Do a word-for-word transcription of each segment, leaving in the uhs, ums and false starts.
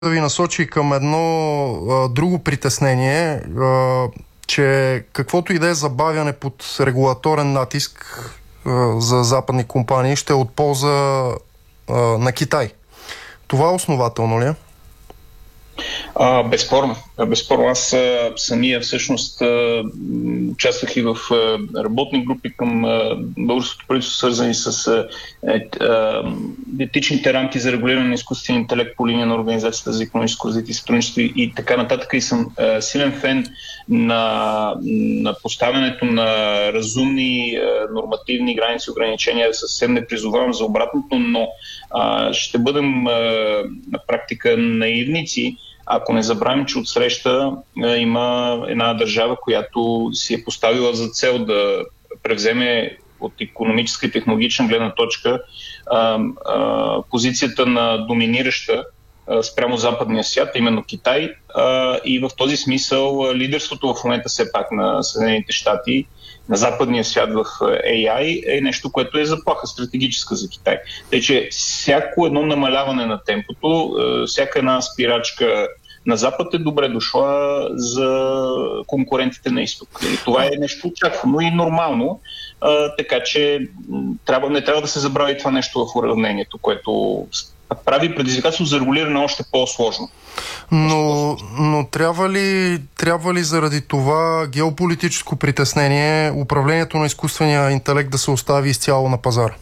да ви насочи към едно а, друго притеснение, а, че каквото и да е забавяне под регулаторен натиск а, за западни компании ще е от полза а, на Китай. Това основателно ли е? А, безспорно. Безспорно. Аз а, самия всъщност а, участвах и в а, работни групи към а, българското правителство, свързани с а, а, етичните рамки за регулиране на изкуствен интелект по линия на Организацията за икономическо развитие и сътрудничество и, и така нататък. И съм а, силен фен на, на поставянето на разумни а, нормативни граници и ограничения. Съвсем не призовавам за обратното, но а, ще бъдем а, на практика наивници, ако не забравим, че отсреща а, има една държава, която си е поставила за цел да превземе от икономическа и технологична гледна точка а, а, позицията на доминираща а, спрямо западния свят, именно Китай. А, и в този смисъл лидерството в момента все пак на Съединените щати, на западния свят в Ей Ай е нещо, което е заплаха стратегическа за Китай. Тъй, че всяко едно намаляване на темпото, всяка една спирачка на Запад е добре дошла за конкурентите на изток. И това е нещо очаквано и нормално, а, така че трябва, не трябва да се забрави това нещо в уравнението, което прави предизвикателство за регулиране още по-сложно. Но, но трябва ли, трябва ли заради това геополитическо притеснение управлението на изкуствения интелект да се остави изцяло на пазара?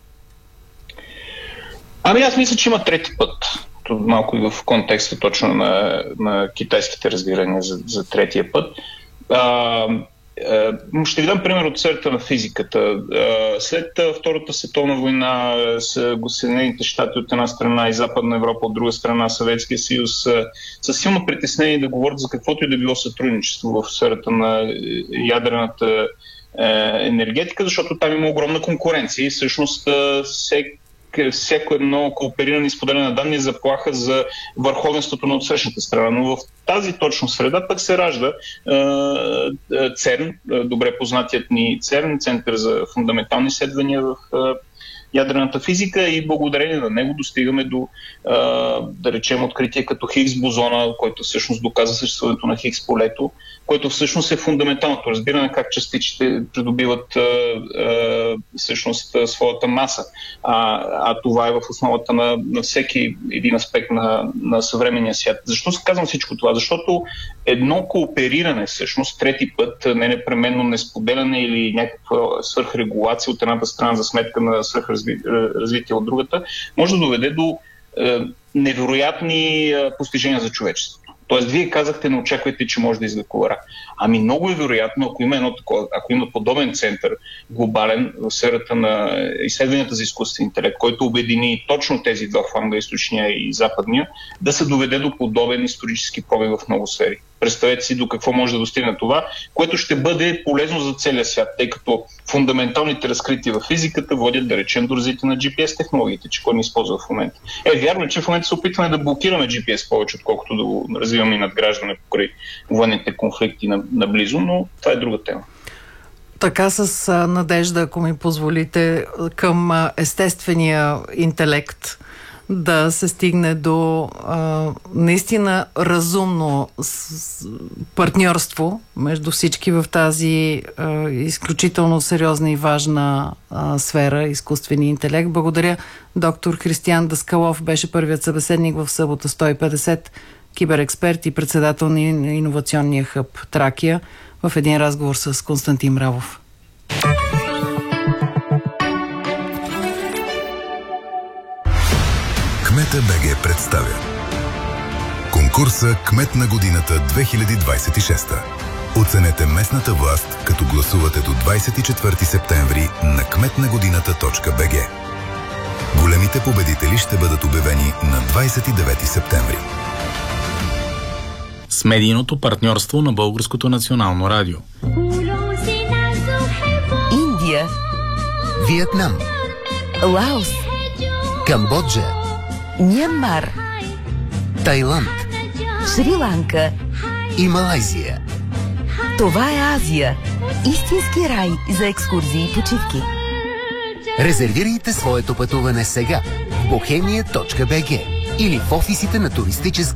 Ами аз мисля, че има трети път. Малко и в контекста точно на, на китайските разбирания за, за третия път. А, Ще ви дам пример от сферата на физиката. След Втората световна война Съединените щати от една страна и Западна Европа от друга страна, Съветския съюз са силно притеснени да говорят за каквото и да било сътрудничество в сферата на ядрената енергетика, защото там има огромна конкуренция и всъщност всеки всяко едно коопериране и споделяне на данни е заплаха за върховенството на отсрещната страна. Но в тази точно среда пък се ражда е, ЦЕРН, добре познатият ни ЦЕРН, Център за фундаментални изследвания в е, ядрената физика, и благодарение на него достигаме до, е, да речем, откритие като Хигс бозона, който всъщност доказа съществуването на Хигс полето, което всъщност е фундаменталното разбиране как частиците придобиват а, а, всъщност а, своята маса. А, а това е в основата на, на всеки един аспект на, на съвременния свят. Защо се казвам всичко това? Защото едно коопериране, всъщност, трети път, не непременно несподеляне или някаква свръхрегулация от едната страна за сметка на свръхразвитие от другата, може да доведе до а, невероятни а, постижения за човечеството. Тоест, вие казахте, не очаквайте, че може да излекува рак. Ами много е вероятно, ако има едно такова, ако има подобен център, глобален, в сферата на изследванията за изкуствен интелект, който обедини точно тези два фланга, източния и западния, да се доведе до подобен исторически пробив в много сфери. Представете си до какво може да достигне това, което ще бъде полезно за целия свят, тъй като фундаменталните разкрития в физиката водят, да речем, до развитие на Джи Пи Ес технологиите, че кой не използва в момента. Е, вярно, че в момента се опитваме да блокираме Джи Пи Ес повече, отколкото да го развиваме и надграждане покрай военните конфликти наблизо, но това е друга тема. Така, с надежда, ако ми позволите, към естествения интелект да се стигне до а, наистина разумно с, партньорство между всички в тази а, изключително сериозна и важна а, сфера, изкуствения интелект. Благодаря. Доктор Християн Даскалов беше първият събеседник в събота сто и петдесет, киберексперт и председател на иновационния хъб Тракия, в един разговор с Константин Мравов. Кмета БГ представя конкурса Кмет на годината две хиляди двадесет и шеста. Оценете местната власт, като гласувате до двадесет и четвърти септември на кметнагодината точка би джи. Големите победители ще бъдат обявени на двадесет и девети септември. С медийното партньорство на Българското национално радио. Индия, Виетнам, Лаос, Камбоджа, Мянмар, Тайланд, Шри-Ланка и Малайзия. Това е Азия. Истински рай за екскурзии и почивки. Резервирайте своето пътуване сега в бохемия точка би джи. или в офисите на туристически